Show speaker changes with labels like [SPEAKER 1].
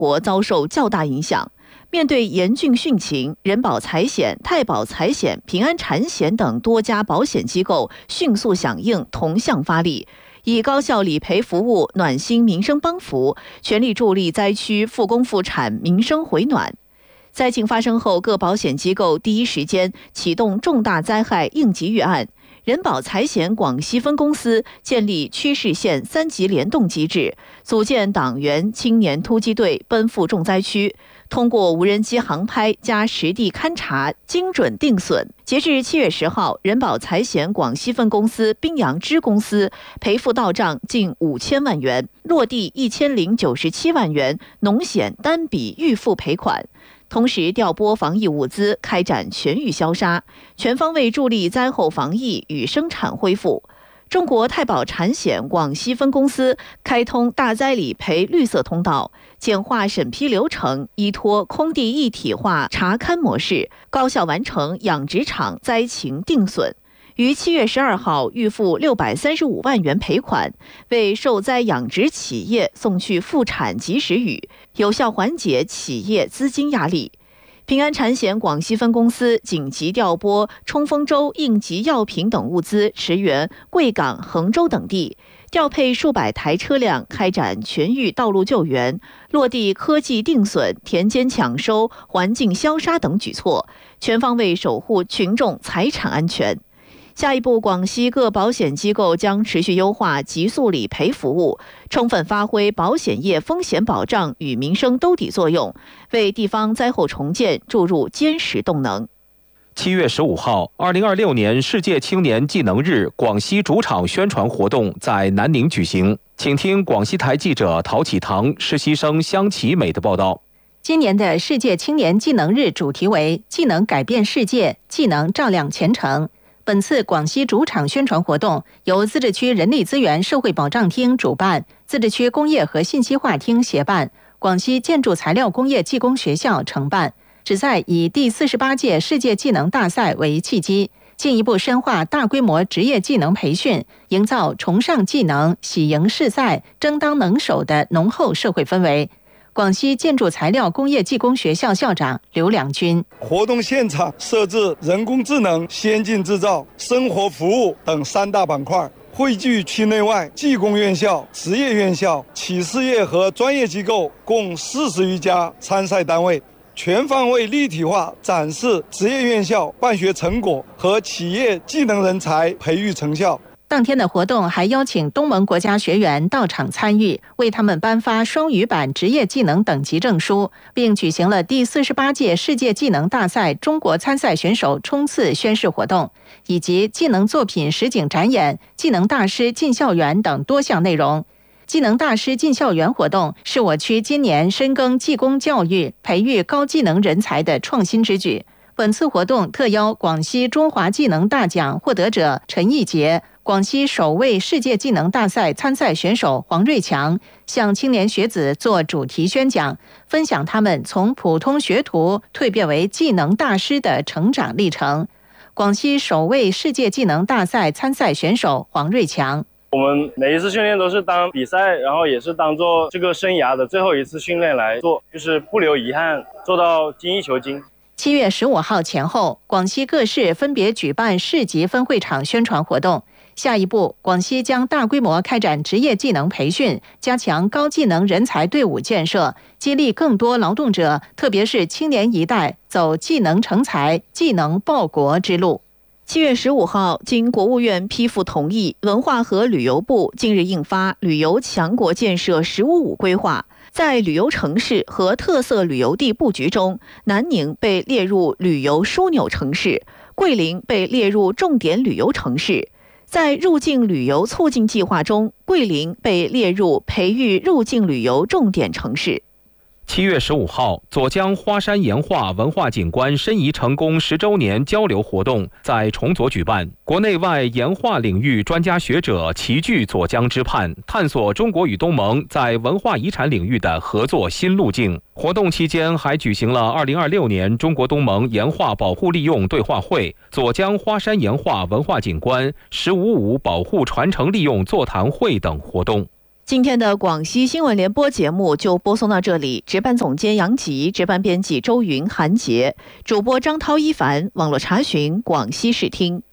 [SPEAKER 1] 活遭受较大影响。面对严峻汛情，人保财险、太保财险、平安产险等多家保险机构迅速响应，同向发力，以高效理赔服务暖心民生帮扶，全力助力灾区复工复产、民生回暖。灾情发生后，各保险机构第一时间启动重大灾害应急预案。人保财险广西分公司建立区市县3级联动机制，组建党员青年突击队奔赴重灾区，通过无人机航拍加实地勘察，精准定损。截至7月10号，人保财险广西分公司宾阳支公司赔付到账近5000万元，落地1097万元农险单笔预付赔款。同时调拨防疫物资，开展全域消杀，全方位助力灾后防疫与生产恢复。中国太保产险广西分公司开通大灾理赔绿色通道，简化审批流程，依托空地一体化查勘模式，高效完成养殖场灾情定损。于7月12号预付635万元赔款，为受灾养殖企业送去复产及时雨，有效缓解企业资金压力。平安产险广西分公司紧急调拨冲锋舟应急药品等物资，驰援贵港、衡州等地，调配数百台车辆，开展全域道路救援，落地科技定损、田间抢收、环境消杀等举措，全方位守护群众财产安全。下一步，广西各保险机构将持续优化急速理赔服务，充分发挥保险业风险保障与民生兜底作用，为地方灾后重建注入坚实动能。
[SPEAKER 2] 7月15号，2026年世界青年技能日广西主场宣传活动在南宁举行，请听广西台记者陶启堂、实习生香琪美的报道。
[SPEAKER 3] 今年的世界青年技能日主题为技能改变世界，技能照亮前程。本次广西主场宣传活动由自治区人力资源社会保障厅主办，自治区工业和信息化厅协办，广西建筑材料工业技工学校承办，旨在以第48届世界技能大赛为契机，进一步深化大规模职业技能培训，营造崇尚技能、喜迎市赛、争当能手的浓厚社会氛围。广西建筑材料工业技工学校校长刘良军：
[SPEAKER 4] 活动现场设置人工智能、先进制造、生活服务等3大板块，汇聚区内外技工院校、职业院校、企事业和专业机构共40余家参赛单位，全方位立体化展示职业院校办学成果和企业技能人才培育成效。
[SPEAKER 3] 当天的活动还邀请东盟国家学员到场参与，为他们颁发双语版职业技能等级证书，并举行了第48届世界技能大赛中国参赛选手冲刺宣誓活动，以及技能作品实景展演、技能大师进校园等多项内容。技能大师进校园活动是我区今年深耕技工教育、培育高技能人才的创新之举。本次活动特邀广西中华技能大奖获得者陈义杰、广西首位世界技能大赛参赛选手黄瑞强向青年学子做主题宣讲，分享他们从普通学徒蜕变为技能大师的成长历程。广西首位世界技能大赛参赛选手黄瑞强：
[SPEAKER 5] 我们每一次训练都是当比赛，然后也是当做这个生涯的最后一次训练来做，就是不留遗憾，做到精益求精。
[SPEAKER 3] 7月15号前后，广西各市分别举办市级分会场宣传活动。下一步，广西将大规模开展职业技能培训，加强高技能人才队伍建设，激励更多劳动者，特别是青年一代走技能成才、技能报国之路。
[SPEAKER 1] 7月15号，经国务院批复同意，文化和旅游部近日印发《旅游强国建设“十五五”规划》。在旅游城市和特色旅游地布局中，南宁被列入旅游枢纽城市，桂林被列入重点旅游城市。在入境旅游促进计划中，桂林被列入培育入境旅游重点城市。
[SPEAKER 2] 7月15号，左江花山岩画文化景观申遗成功10周年交流活动在崇左举办，国内外岩画领域专家学者齐聚左江之畔，探索中国与东盟在文化遗产领域的合作新路径。活动期间还举行了2026年中国东盟岩画保护利用对话会、左江花山岩画文化景观“15五”保护传承利用座谈会等活动。
[SPEAKER 1] 今天的广西新闻联播节目就播送到这里，值班总监杨吉，值班编辑周云、韩杰，主播张涛、一凡，网络查询广西视听。